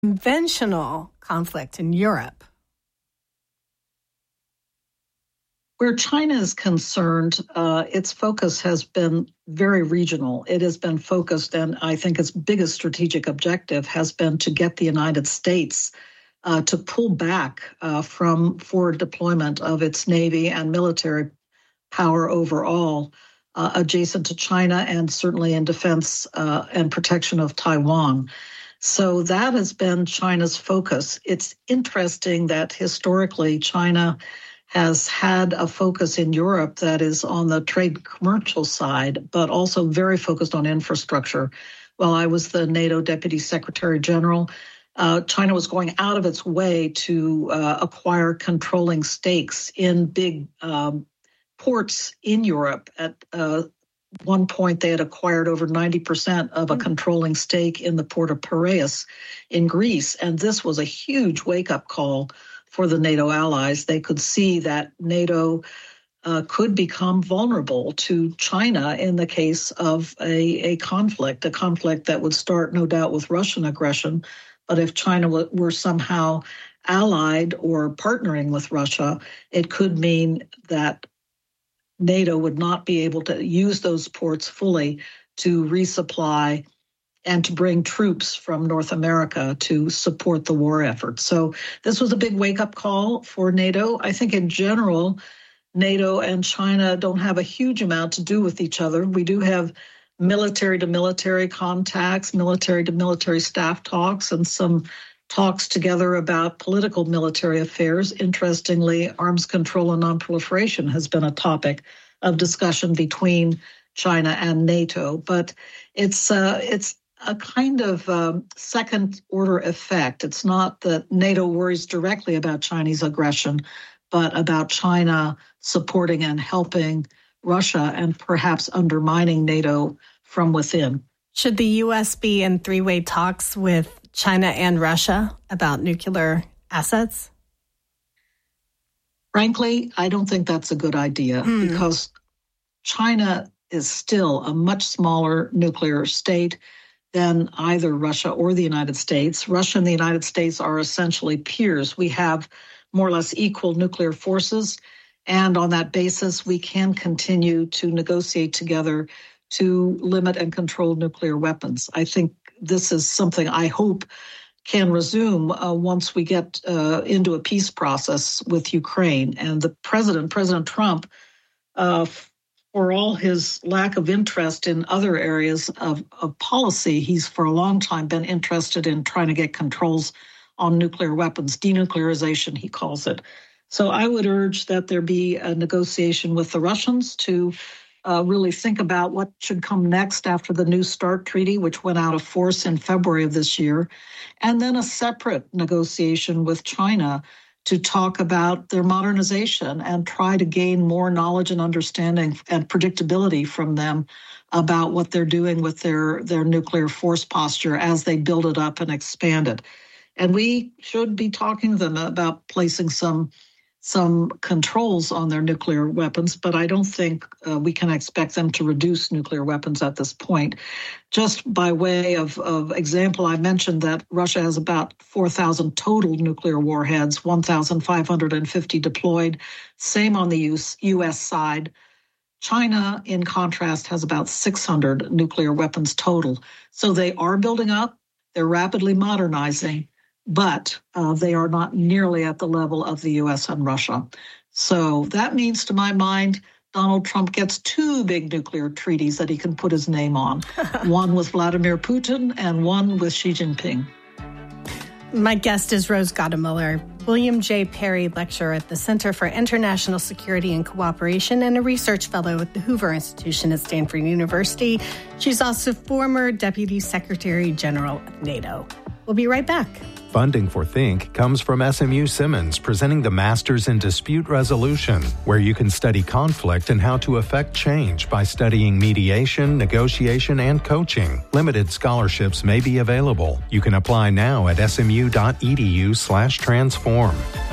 conventional conflict in Europe? Where China is concerned, its focus has been very regional. It has been focused, and I think its biggest strategic objective has been to get the United States to pull back from forward deployment of its Navy and military power overall adjacent to China and certainly in defense and protection of Taiwan. So that has been China's focus. It's interesting that historically China has had a focus in Europe that is on the trade commercial side, but also very focused on infrastructure. While I was the NATO Deputy Secretary General, China was going out of its way to acquire controlling stakes in big ports in Europe. At one point, they had acquired over 90% of a controlling stake in the port of Piraeus in Greece. And this was a huge wake-up call for the NATO allies. They could see that NATO could become vulnerable to China in the case of a conflict that would start, no doubt, with Russian aggression. But if China were somehow allied or partnering with Russia, it could mean that NATO would not be able to use those ports fully to resupply and to bring troops from North America to support the war effort. So this was a big wake-up call for NATO. I think in general, NATO and China don't have a huge amount to do with each other. We do have military-to-military contacts, military-to-military staff talks, and some talks together about political military affairs. Interestingly, arms control and nonproliferation has been a topic of discussion between China and NATO. But it's a kind of second-order effect. It's not that NATO worries directly about Chinese aggression, but about China supporting and helping Russia and perhaps undermining NATO from within. Should the U.S. be in three-way talks with China and Russia about nuclear assets? Frankly, I don't think that's a good idea because China is still a much smaller nuclear state than either Russia or the United States. Russia and the United States are essentially peers. We have more or less equal nuclear forces, and on that basis, we can continue to negotiate together to limit and control nuclear weapons. I think this is something I hope can resume once we get into a peace process with Ukraine. And the President Trump, for all his lack of interest in other areas of policy, he's for a long time been interested in trying to get controls on nuclear weapons, denuclearization, he calls it. So I would urge that there be a negotiation with the Russians to really think about what should come next after the New START treaty, which went out of force in February of this year, and then a separate negotiation with China to talk about their modernization and try to gain more knowledge and understanding and predictability from them about what they're doing with their nuclear force posture as they build it up and expand it. And we should be talking to them about placing some controls on their nuclear weapons, but I don't think we can expect them to reduce nuclear weapons at this point. Just by way of example, I mentioned that Russia has about 4,000 total nuclear warheads, 1,550 deployed, same on the U.S. side. China, in contrast, has about 600 nuclear weapons total. So they are building up, they're rapidly modernizing, but they are not nearly at the level of the U.S. and Russia. So that means, to my mind, Donald Trump gets two big nuclear treaties that he can put his name on, one with Vladimir Putin and one with Xi Jinping. My guest is Rose Gottemoeller, William J. Perry Lecturer at the Center for International Security and Cooperation and a research fellow at the Hoover Institution at Stanford University. She's also former Deputy Secretary General of NATO. We'll be right back. Funding for Think comes from SMU Simmons, presenting the Masters in Dispute Resolution, where you can study conflict and how to affect change by studying mediation, negotiation, and coaching. Limited scholarships may be available. You can apply now at smu.edu/transform.